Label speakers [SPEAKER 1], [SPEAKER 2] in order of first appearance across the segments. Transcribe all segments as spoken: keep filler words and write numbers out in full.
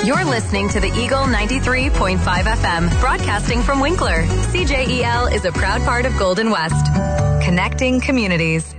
[SPEAKER 1] You're listening to the Eagle ninety-three point five F M, broadcasting from Winkler. C J E L is a proud part of Golden West, connecting communities.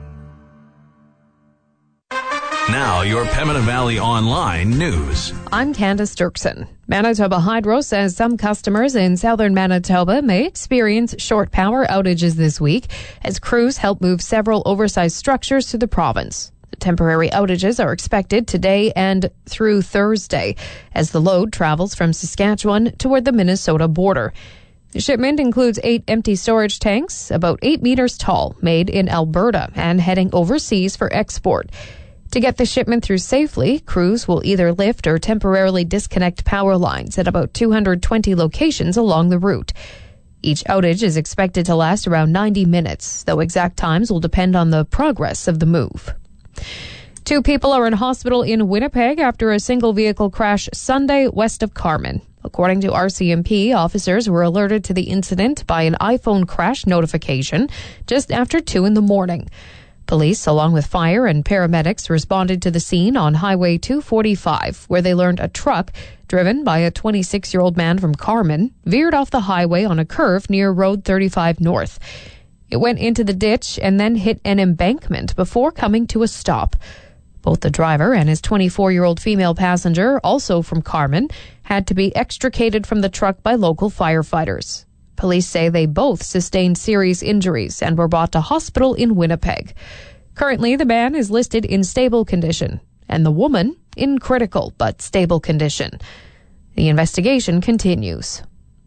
[SPEAKER 2] Now, your Pembina Valley Online news.
[SPEAKER 3] I'm Candace Dirksen. Manitoba Hydro says some customers in southern Manitoba may experience short power outages this week as crews help move several oversized structures to the province. The temporary outages are expected today and through Thursday as the load travels from Saskatchewan toward the Minnesota border. The shipment includes eight empty storage tanks, about eight meters tall, made in Alberta and heading overseas for export. To get the shipment through safely, crews will either lift or temporarily disconnect power lines at about two hundred twenty locations along the route. Each outage is expected to last around ninety minutes, though exact times will depend on the progress of the move. Two people are in hospital in Winnipeg after a single vehicle crash Sunday west of Carman. According to R C M P, officers were alerted to the incident by an iPhone crash notification just after two in the morning. Police, along with fire and paramedics, responded to the scene on Highway two forty-five, where they learned a truck, driven by a twenty-six-year-old man from Carman, veered off the highway on a curve near Road thirty-five North. It went into the ditch and then hit an embankment before coming to a stop. Both the driver and his twenty-four-year-old female passenger, also from Carman, had to be extricated from the truck by local firefighters. Police say they both sustained serious injuries and were brought to hospital in Winnipeg. Currently, the man is listed in stable condition and the woman in critical but stable condition. The investigation continues.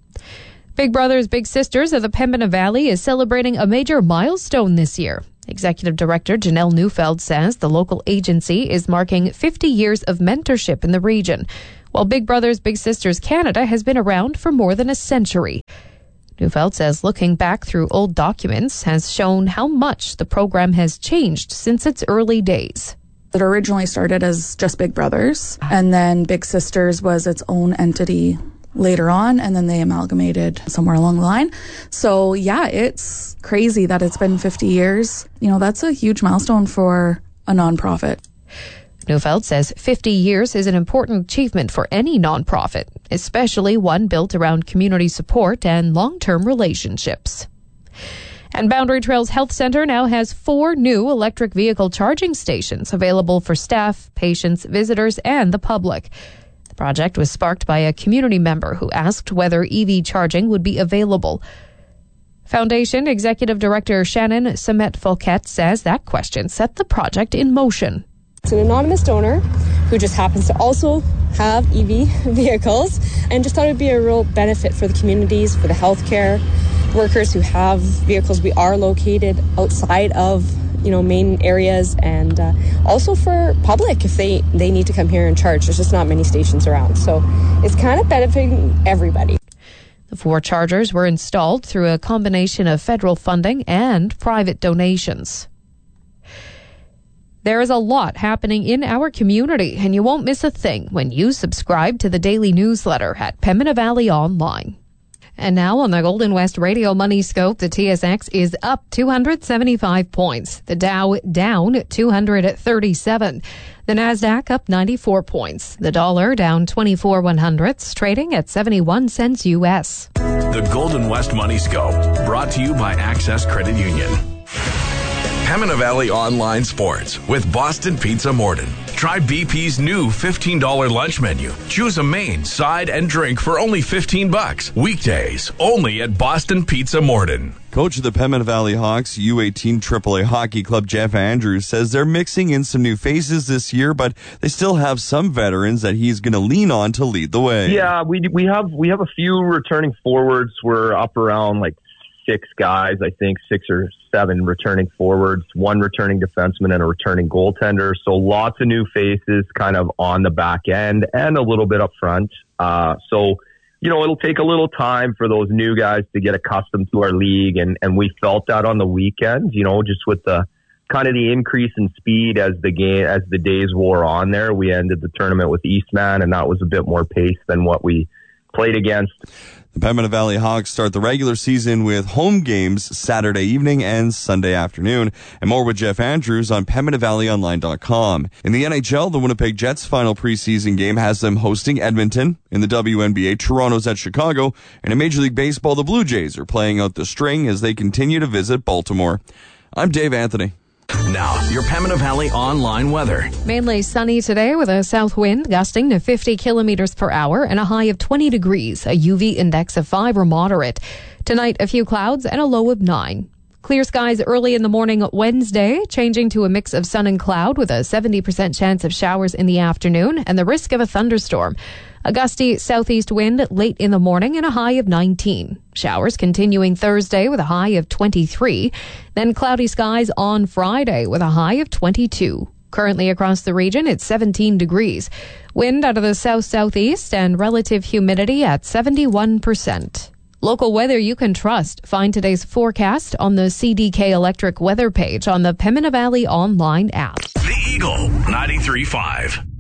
[SPEAKER 3] Big Brothers Big Sisters of the Pembina Valley is celebrating a major milestone this year. Executive Director Janelle Neufeld says the local agency is marking fifty years of mentorship in the region, while Big Brothers Big Sisters Canada has been around for more than a century. Neufeld says looking back through old documents has shown how much the program has changed since its early days.
[SPEAKER 4] It originally started as just Big Brothers, and then Big Sisters was its own entity later on, and then they amalgamated somewhere along the line. So yeah, it's crazy that it's been fifty years. You know, that's a huge milestone for a nonprofit.
[SPEAKER 3] Neufeld says fifty years is an important achievement for any nonprofit, especially one built around community support and long-term relationships. And Boundary Trails Health Centre now has four new electric vehicle charging stations available for staff, patients, visitors, and the public. The project was sparked by a community member who asked whether E V charging would be available. Foundation Executive Director Shannon Samet-Fouquet says that question set the project in motion.
[SPEAKER 5] It's an anonymous donor who just happens to also have E V vehicles and just thought it would be a real benefit for the communities, for the healthcare workers who have vehicles. We are located outside of, you know, main areas, and uh, also for public if they, they need to come here and charge. There's just not many stations around. So it's kind of benefiting everybody.
[SPEAKER 3] The four chargers were installed through a combination of federal funding and private donations. There is a lot happening in our community, and you won't miss a thing when you subscribe to the daily newsletter at Pembina Valley Online. And now on the Golden West Radio Money Scope, the T S X is up two hundred seventy-five points. The Dow down two hundred thirty-seven. The Nasdaq up ninety-four points. The dollar down twenty-four one hundredths, trading at seventy-one cents U S.
[SPEAKER 2] The Golden West Money Scope, brought to you by Access Credit Union. Pembina Valley Online Sports with Boston Pizza Morden. Try B P's new fifteen dollars lunch menu. Choose a main, side, and drink for only fifteen bucks. Weekdays, only at Boston Pizza Morden.
[SPEAKER 6] Coach of the Pembina Valley Hawks U eighteen triple A Hockey Club, Jeff Andrews, says they're mixing in some new faces this year, but they still have some veterans that he's going to lean on to lead the way.
[SPEAKER 7] Yeah, we we have we have a few returning forwards. We're up around like six guys, I think six or seven returning forwards, one returning defenseman and a returning goaltender. So lots of new faces kind of on the back end and a little bit up front. Uh, so, you know, it'll take a little time for those new guys to get accustomed to our league. And, and we felt that on the weekend, you know, just with the kind of the increase in speed as the game, as the days wore on there. We ended the tournament with Eastman, and that was a bit more pace than what we played against.
[SPEAKER 6] The Pembina Valley Hawks start the regular season with home games Saturday evening and Sunday afternoon. And more with Jeff Andrews on Pembina Valley Online dot com. In the N H L, the Winnipeg Jets' final preseason game has them hosting Edmonton. In the W N B A, Toronto's at Chicago. And in Major League Baseball, the Blue Jays are playing out the string as they continue to visit Baltimore. I'm Dave Anthony.
[SPEAKER 2] Now, your Pembina Valley online weather.
[SPEAKER 3] Mainly sunny today with a south wind gusting to fifty kilometers per hour and a high of twenty degrees, a U V index of five or moderate. Tonight, a few clouds and a low of nine. Clear skies early in the morning Wednesday, changing to a mix of sun and cloud with a seventy percent chance of showers in the afternoon and the risk of a thunderstorm. A gusty southeast wind late in the morning and a high of nineteen. Showers continuing Thursday with a high of twenty-three. Then cloudy skies on Friday with a high of twenty-two. Currently across the region, it's seventeen degrees. Wind out of the south-southeast and relative humidity at seventy-one percent. Local weather you can trust. Find today's forecast on the C D K Electric weather page on the Pembina Valley online app.
[SPEAKER 2] The Eagle ninety-three point five.